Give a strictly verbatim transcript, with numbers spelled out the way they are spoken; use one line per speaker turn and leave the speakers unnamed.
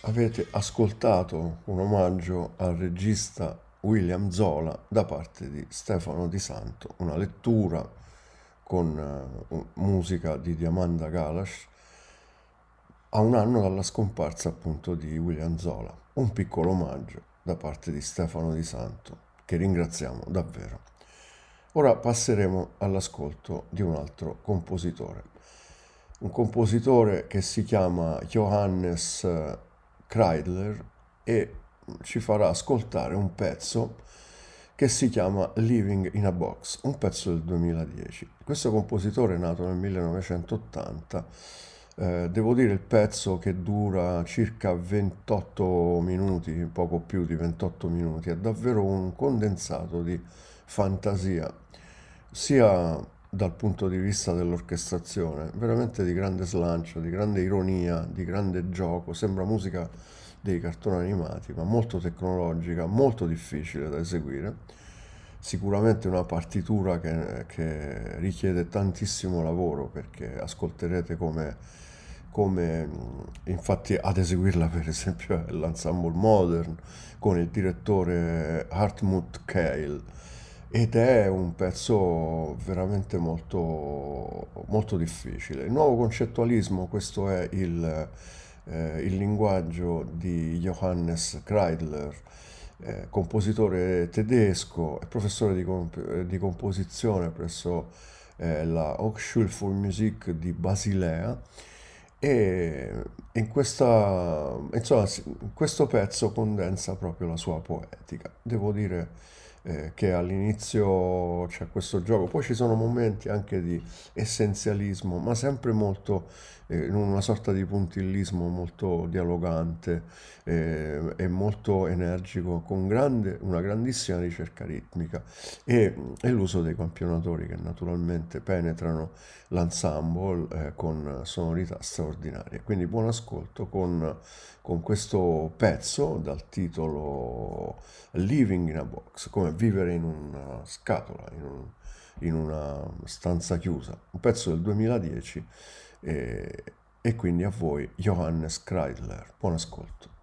Avete ascoltato un omaggio al regista William Zola da parte di Stefano Di Santo, una lettura con eh, un- musica di Diamanda Galas a un anno dalla scomparsa appunto di William Zola. Un piccolo omaggio da parte di Stefano Di Santo, che ringraziamo davvero. Ora passeremo all'ascolto di un altro compositore, un compositore che si chiama Johannes eh, Kreidler e ci farà ascoltare un pezzo che si chiama Living in a Box, un pezzo del duemiladieci. Questo compositore è nato nel millenovecentottanta, eh, devo dire il pezzo che dura circa ventotto minuti, poco più di ventotto minuti, è davvero un condensato di fantasia, sia dal punto di vista dell'orchestrazione, veramente di grande slancio, di grande ironia, di grande gioco, sembra musica dei cartoni animati, ma molto tecnologica, molto difficile da eseguire. Sicuramente una partitura che, che richiede tantissimo lavoro perché ascolterete come, come mh, infatti ad eseguirla per esempio è l'Ensemble Modern con il direttore Hartmut Keil ed è un pezzo veramente molto, molto difficile. Il nuovo concettualismo, questo è il, eh, il linguaggio di Johannes Kreidler, eh, compositore tedesco e professore di, comp- eh, di composizione presso eh, la Hochschule für Musik di Basilea. E in, questa, insomma, sì, questo pezzo condensa proprio la sua poetica. Devo dire eh, che all'inizio c'è questo gioco, poi ci sono momenti anche di essenzialismo, ma sempre molto eh, in una sorta di puntillismo molto dialogante eh, e molto energico, con grande, una grandissima ricerca ritmica e, e l'uso dei campionatori che naturalmente penetrano l'ensemble eh, con sonorità straordinarie. Quindi buon ascolto con, con questo pezzo dal titolo Living in a Box, come vivere in una scatola, in, un- in una stanza chiusa. Un pezzo del duemiladieci e, e quindi a voi Johannes Kreidler. Buon ascolto.